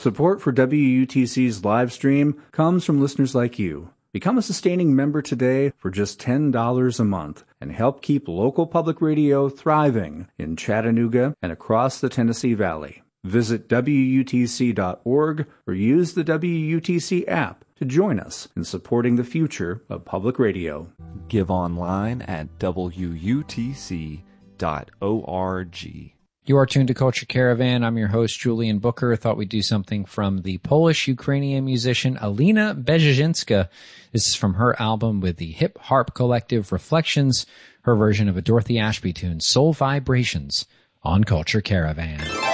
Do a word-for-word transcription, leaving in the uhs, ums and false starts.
Support for W U T C's live stream comes from listeners like you. Become a sustaining member today for just ten dollars a month and help keep local public radio thriving in Chattanooga and across the Tennessee Valley. Visit W U T C dot org or use the W U T C app to join us in supporting the future of public radio. Give online at W U T C dot org. You are tuned to Culture Caravan. I'm your host, Julian Booker. Thought we'd do something from the Polish-Ukrainian musician Alina Berzynska. This is from her album with the hip harp collective Reflections, her version of a Dorothy Ashby tune, Soul Vibrations, on Culture Caravan.